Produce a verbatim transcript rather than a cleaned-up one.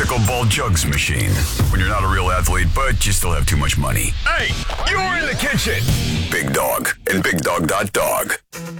Knuckleball Jugs machine. When you're not a real athlete, but you still have too much money. Hey, you're in the kitchen. Big Dog and Big Dog Dog.